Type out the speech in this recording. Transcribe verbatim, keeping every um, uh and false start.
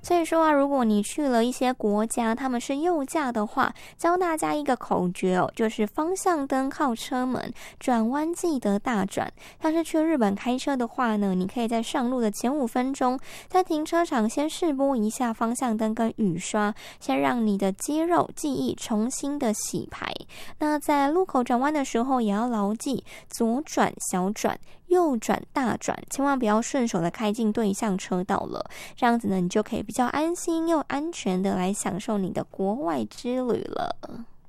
所以说啊，如果你去了一些国家，他们是右驾的话，教大家一个口诀哦，就是方向灯靠车门，转弯记得大转。像是去日本开车的话呢，你可以在上路的前五分钟，在停车场先试播一下方向灯跟雨刷，先让你的肌肉记忆重新的洗牌。那在路口转弯的时候，也要牢记左转小转，右转大转，千万不要顺手的开进对向车道了。这样子呢，你就可以比较安心又安全的来享受你的国外之旅了。